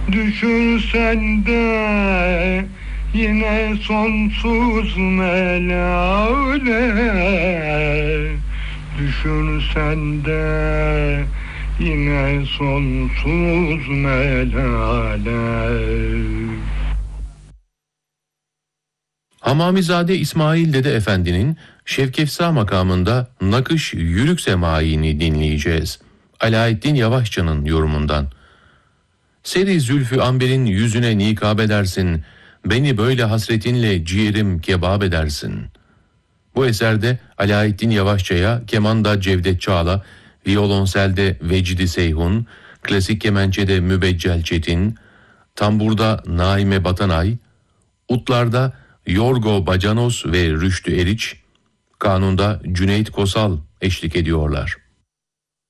Düşürsen de yine sonsuz melale, düşürsen de yine sonsuz melale. Hamamizade İsmail Dede Efendi'nin Şevkefsa makamında Nakış Yürük Semai'ni dinleyeceğiz. Alaeddin Yavaşçı'nın yorumundan. Seri zülfü amberin yüzüne nikab edersin, beni böyle hasretinle ciğerim kebap edersin. Bu eserde Alaeddin Yavaşçı'ya kemanda Cevdet Çağla, violonselde Vecdi Seyhun, klasik kemençede Mübeccel Çetin, tamburda Naime Batanay, utlarda Yorgo Bacanos ve Rüştü Eriç, kanunda Cüneyt Kosal eşlik ediyorlar.